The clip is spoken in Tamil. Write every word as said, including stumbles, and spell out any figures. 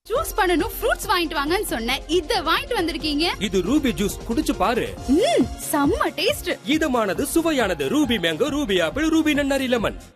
ஜூஸ் பண்ணனும் ஃப்ரூட்ஸ் வாங்கிட்டு வாங்கன்னு சொன்னேன். இத வாங்கிட்டு வந்திருக்கீங்க. இது ரூபி ஜூஸ், குடிச்சு பாரு. ம், செம்ம taste. இதமானது, சுவையானது. Ruby mango, Ruby apple, Ruby நன்னாரி லெமன்.